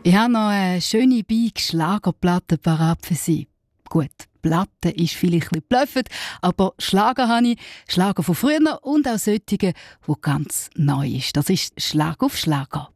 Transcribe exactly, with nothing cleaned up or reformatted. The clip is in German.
Ich habe noch eine schöne Bike Schlagerplatte parat für Sie. Gut, Platte ist vielleicht ein bisschen blöffend, aber Schlager habe ich. Schlager von früher und auch solche, die ganz neu ist. Das ist Schlag auf Schlager.